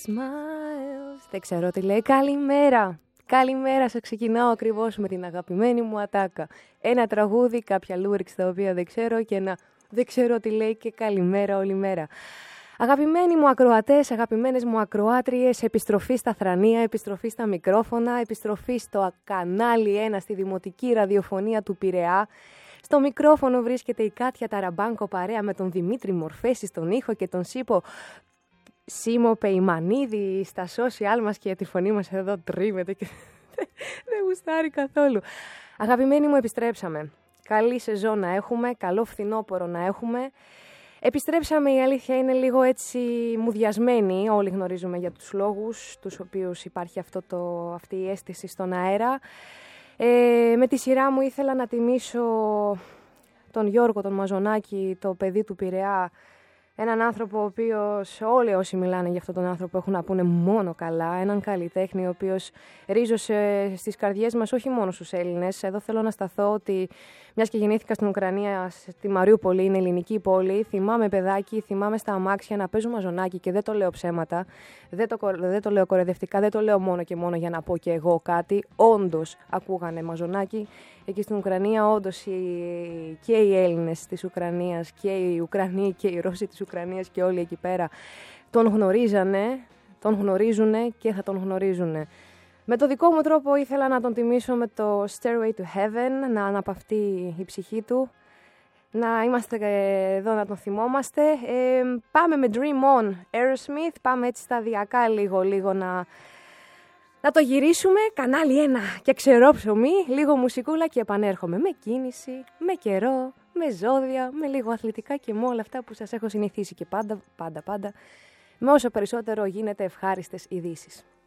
Smiles. Δεν ξέρω τι λέει. Καλημέρα. Καλημέρα, σας ξεκινάω ακριβώς με την αγαπημένη μου ατάκα. Ένα τραγούδι, κάποια lyrics τα οποία δεν ξέρω και ένα δεν ξέρω τι λέει και καλημέρα όλη μέρα. Αγαπημένοι μου ακροατές, αγαπημένες μου ακροάτριες, επιστροφή στα θρανία, επιστροφή στα μικρόφωνα, επιστροφή στο κανάλι 1 στη Δημοτική Ραδιοφωνία του Πειραιά. Στο μικρόφωνο βρίσκεται η Κάτια Ταραμπάνκο παρέα με τον Δημήτρη Μορφέση στον ήχο και τον Σίμω Πεϊμανίδη στα social μας και τη φωνή μας εδώ τρίμεται και δεν γουστάρει καθόλου. Αγαπημένοι μου, επιστρέψαμε. Καλή σεζόν να έχουμε, καλό φθινόπωρο να έχουμε. Επιστρέψαμε, η αλήθεια είναι λίγο έτσι μουδιασμένοι, όλοι γνωρίζουμε για τους λόγους τους οποίους υπάρχει αυτή η αίσθηση στον αέρα. Με τη σειρά μου ήθελα να τιμήσω τον Γιώργο, τον Μαζονάκη, το παιδί του Πειραιά, έναν άνθρωπο ο οποίος, όλοι όσοι μιλάνε για αυτόν τον άνθρωπο έχουν να πούνε μόνο καλά, έναν καλλιτέχνη ο οποίος ρίζωσε στις καρδιές μας, όχι μόνο στους Έλληνες. Εδώ θέλω να σταθώ ότι, μιας και γεννήθηκα στην Ουκρανία, στη Μαριούπολη, είναι ελληνική πόλη, θυμάμαι παιδάκι, θυμάμαι στα αμάξια να παίζω Μαζονάκη και δεν το λέω ψέματα, δεν το λέω κορεδευτικά, δεν το λέω μόνο και μόνο για να πω και εγώ κάτι. Όντως ακούγανε Μαζονάκη. Εκεί στην Ουκρανία, όντως και οι Έλληνες της Ουκρανίας και οι Ουκρανοί και οι Ρώσοι της Ουκρανίας και όλοι εκεί πέρα τον γνωρίζανε, τον γνωρίζουνε και θα τον γνωρίζουνε. Με το δικό μου τρόπο ήθελα να τον τιμήσω με το Stairway to Heaven, να αναπαυτεί η ψυχή του, να είμαστε εδώ να τον θυμόμαστε. Πάμε με Dream On, Aerosmith, πάμε έτσι σταδιακά λίγο να το γυρίσουμε, κανάλι 1 και ξερό ψωμί, λίγο μουσικούλα και επανέρχομαι με κίνηση, με καιρό, με ζώδια, με λίγο αθλητικά και με όλα αυτά που σας έχω συνηθίσει και πάντα με όσο περισσότερο γίνεται ευχάριστες ειδήσεις.